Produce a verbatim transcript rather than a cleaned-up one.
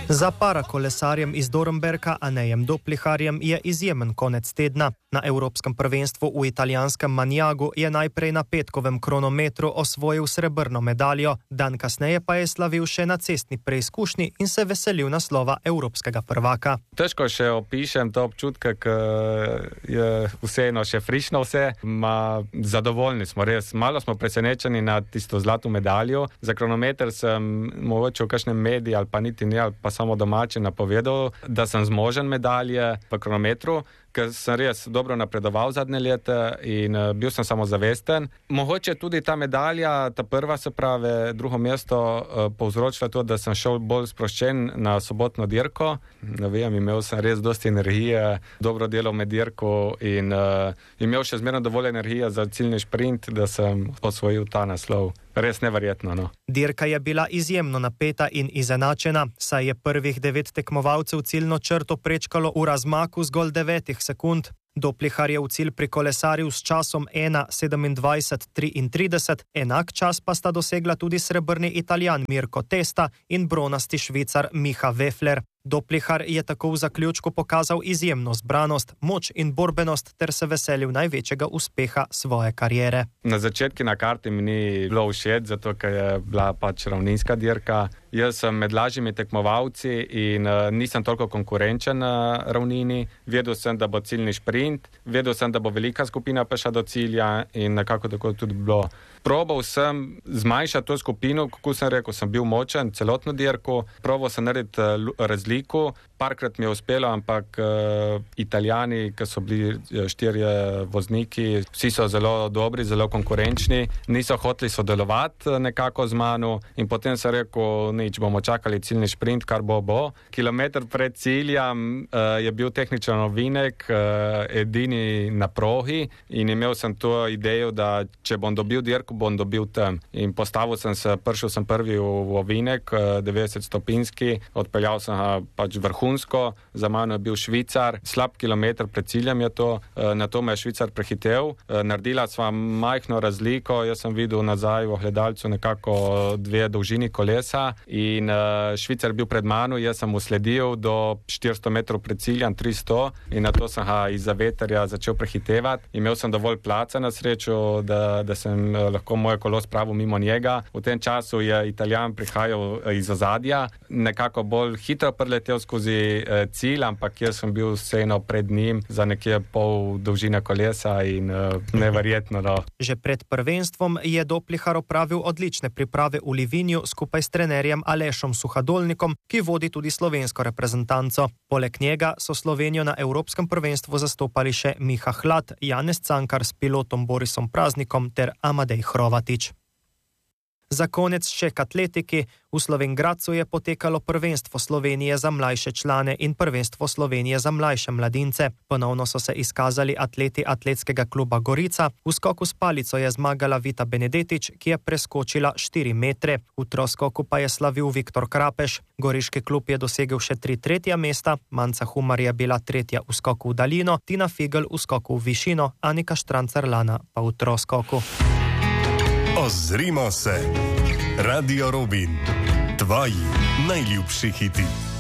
Za parakolesarjem iz Dornberka Anejem Dopliharjem je izjemen konec tedna. Na Evropskem prvenstvu v italijanskem Maniagu je najprej na petkovem kronometru osvojil srebrno medaljo, dan kasneje pa je slavil še na cestni preizkušnji in se veselil naslova evropskega prvaka. Težko še opišem to občutek, ker je vseeno še frišno vse. Ma, zadovoljni smo res. Malo smo presenečeni na tisto zlato medaljo. Za kronometer sem mogoče v kakšnem mediji ali pa niti ne, ali pa samo domači napovedal, da sem zmožen medalje v kronometru, ker sem res dobro napredoval zadnje leta in uh, bil sem samozavesten. Mogoče tudi ta medalja, ta prva, se pravi, drugo mesto, uh, povzročila to, da sem šel bolj sproščen na sobotno dirko. Ne vem, imel sem res dosti energije, dobro delal med dirko in uh, imel še zmerno dovolj energije za ciljni šprint, da sem osvojil ta naslov. Res neverjetno, no. Dirka je bila izjemno napeta in izenačena, saj je prvih devet tekmovalcev ciljno črto prečkalo v razmaku zgolj devetih sekund. Doplihar je v cilj prikolesaril s časom ena sedemindvajset triintrideset, enak čas pa sta dosegla tudi srebrni Italijan Mirko Testa in bronasti Švicar Miha Weffler. Doplihar je tako v zaključku pokazal izjemno zbranost, moč in borbenost ter se veselil največjega uspeha svoje kariere. Na začetku na karti mi ni bilo všeč, zato ker je bila pač ravninska dirka. Jaz sem med lažjimi tekmovalci in uh, nisem toliko konkurenčen na ravnini. Vedel sem, da bo ciljni šprint, vedel sem, da bo velika skupina prišla do cilja in nekako tako tudi bilo. Probal sem zmanjšati to skupino, kako sem rekel, sem bil močen, celotno dirko. Probal sem narediti uh, razliko. Parkrat mi je uspelo, ampak uh, Italijani, ki so bili štirje vozniki, vsi so zelo dobri, zelo konkurenčni, niso hoteli sodelovati nekako z mano in potem sem rekel, nič, bomo čakali ciljni šprint, kar bo bo. Kilometer pred ciljem uh, je bil tehničen ovinek, uh, edini na progi in imel sem to idejo, da če bom dobil dirko, bom dobil tam. In postavil sem se, prišel sem prvi v, v ovinek, uh, devetdeset stopinjski, odpeljal sem ga pač vrhunsko. Za mano je bil Švicar, slab kilometr pred ciljem je to, na to me je Švicar prehitel. Naredila sva majhno razliko, jaz sem videl nazaj v ogledalcu nekako dve dolžini kolesa in Švicar je bil pred mano, jaz sem mu sledil do štiristo metrov pred ciljem, tristo in na to sem ga izza veterja začel prehitevati. Imel sem dovolj placa na srečo, da, da sem lahko moje kolo spravil mimo njega. V tem času je Italijan prihajal iz ozadja, nekako bolj hitro preletel skozi cilj, ampak jaz sem bil vseeno pred njim za nekje pol dolžine kolesa in uh, neverjetno. No. Že pred prvenstvom je Doplihar opravil odlične priprave v Livinju skupaj s trenerjem Alešom Suhadolnikom, ki vodi tudi slovensko reprezentanco. Poleg njega so Slovenijo na Evropskem prvenstvu zastopali še Miha Hlad, Janez Cankar s pilotom Borisom Praznikom ter Amadej Hrovatič. Za konec še k atletiki. V Slovenj Gradcu je potekalo prvenstvo Slovenije za mlajše člane in prvenstvo Slovenije za mlajše mladince. Ponovno so se izkazali atleti atletskega kluba Gorica. V skoku s palico je zmagala Vita Benedetič, ki je preskočila štiri metre. V troskoku pa je slavil Viktor Krapeš. Goriški klub je dosegel še tri tretja mesta. Manca Humar je bila tretja v skoku v daljino, Tina Figl v skoku v višino, Anika Štrancar-Lana pa v troskoku. Ozrimo se. Radio Robin. Tvoji najljubši hiti.